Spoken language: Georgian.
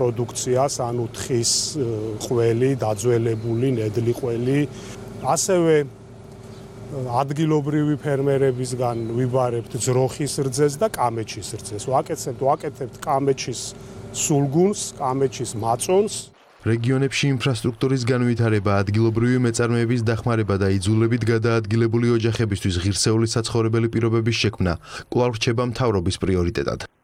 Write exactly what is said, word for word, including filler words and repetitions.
პროდუქციას, ანუ თხის ყველი, დაძველებული, ნედლი ყველი, ასევე ადგილობრივი ფერმერებისგან ვიბარებთ ძროხის რძეს და კამეჩის რძეს. ვაკეთებთ, ვაკეთებთ კამეჩის სულგუნს, კამეჩის მაწონს. რეგიონებში ინფრასტრუქტურის განვითარება, ადგილობრივი მეწარმეების დახმარება და იძულებით გადაადგილებული ოჯახებისთვის ღირსეული საცხოვრებელი პირობების შექმნა კვლავ რჩება მთავრობის პრიორიტეტად.